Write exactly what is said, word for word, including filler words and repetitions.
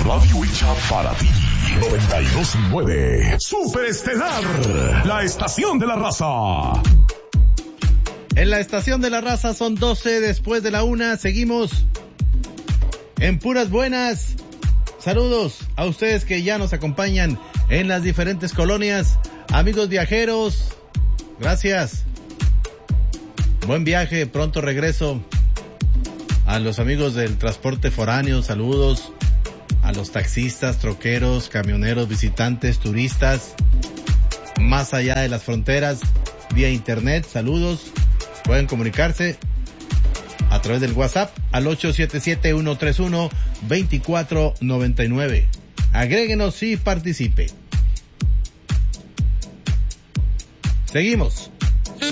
radio hecha para ti. noventa y dos punto nueve. Superestelar, la estación de la raza. En la estación de la raza son doce después de la una. Seguimos en puras buenas. Saludos a ustedes que ya nos acompañan en las diferentes colonias. Amigos viajeros, gracias. Buen viaje, pronto regreso. A los amigos del transporte foráneo, saludos. A los taxistas, troqueros, camioneros, visitantes, turistas, más allá de las fronteras, vía internet, saludos. Pueden comunicarse a través del WhatsApp al ocho siete siete, uno tres uno, dos cuatro nueve nueve. Agréguenos y participe. Seguimos.